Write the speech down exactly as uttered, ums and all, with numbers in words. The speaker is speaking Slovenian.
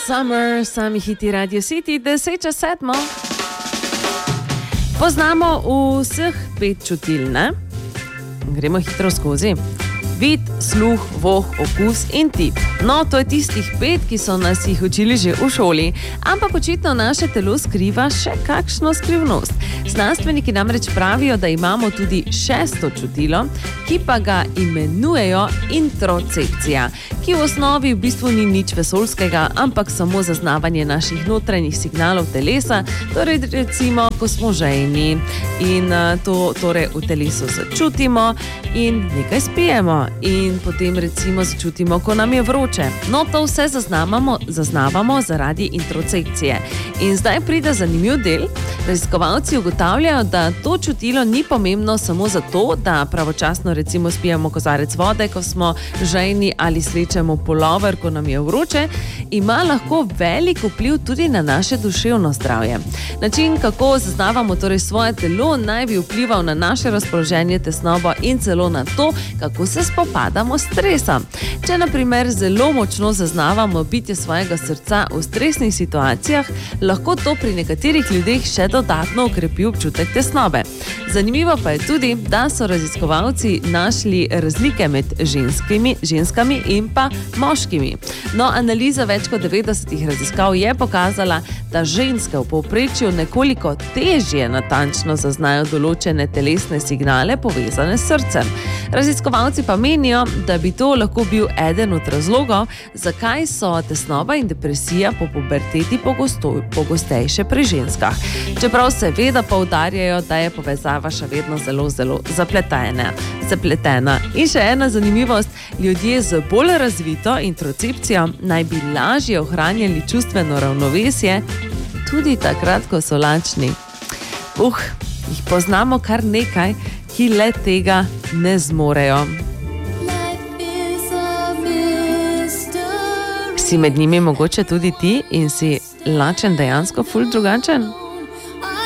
Summer, sami hiti Radio City, deset čez sedmo. Poznamo vseh pet čutil, ne? Gremo hitro skozi. Vid, sluh, voh, okus in tip. No, to je tistih pet, ki so nas jih učili že v šoli, ampak očitno naše telo skriva še kakšno skrivnost. Znanstveniki namreč pravijo, da imamo tudi šesto čutilo, ki pa ga imenujejo introcepcija, ki v osnovi v bistvu ni nič vesoljskega, ampak samo zaznavanje naših notranjih signalov telesa, torej recimo, ko smo žejni in to torej v telesu začutimo in nekaj spijemo. In potem recimo začutimo, ko nam je vroče. No, to vse zaznavamo, zaznavamo zaradi introcepcije. In zdaj pride zanimiv del. Raziskovalci ugotavljajo, da to čutilo ni pomembno samo zato, da pravočasno recimo spijemo kozarec vode, ko smo žejni, ali slečemo pulover, ko nam je vroče, ima lahko velik vpliv tudi na naše duševno zdravje. Način, kako zaznavamo torej svoje telo, naj bi vplival na naše razpoloženje, tesnobo in celo na to, kako se spopadamo s stresom. Če na primer zelo močno zaznavamo bitje svojega srca v stresnih situacijah, lahko to pri nekaterih ljudeh še dodatno ukrepi občutek tesnobe. Zanimivo pa je tudi, da so raziskovalci našli razlike med ženskimi, ženskami in pa moškimi. No, analiza več kot devetdesetih raziskav je pokazala, da ženske v povprečju nekoliko težje natančno zaznajo določene telesne signale povezane s srcem. Raziskovalci pa menijo, da bi to lahko bil eden od razlogov, zakaj so tesnoba in depresija po puberteti pogostejše pri ženskah. Čeprav seveda poudarjajo, da je povezava še vedno zelo, zelo zapletena. zapletena. In še ena zanimivost, ljudje z bolj razvito introcepcijo naj bi lažje ohranjali čustveno ravnovesje, tudi takrat, ko so lačni. Uh, jih poznamo kar nekaj, ki le tega ne zmorejo. Si med njimi mogoče tudi ti in si lačen dejansko ful drugačen?